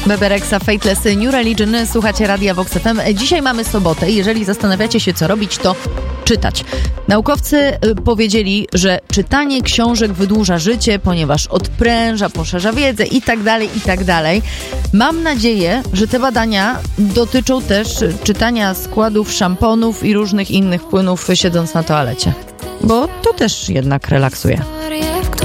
Bebe Rexha, Fateless, New Religion, słuchacie Radia Vox FM. Dzisiaj mamy sobotę i jeżeli zastanawiacie się, co robić, to czytać. Naukowcy powiedzieli, że czytanie książek wydłuża życie, ponieważ odpręża, poszerza wiedzę i tak dalej. Mam nadzieję, że te badania dotyczą też czytania składów szamponów i różnych innych płynów siedząc na toalecie, bo to też jednak relaksuje.